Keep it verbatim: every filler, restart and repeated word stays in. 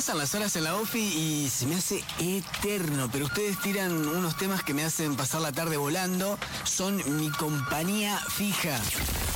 pasan las horas en la ofi y se me hace eterno, pero ustedes tiran unos temas que me hacen pasar la tarde volando. Son mi compañía fija.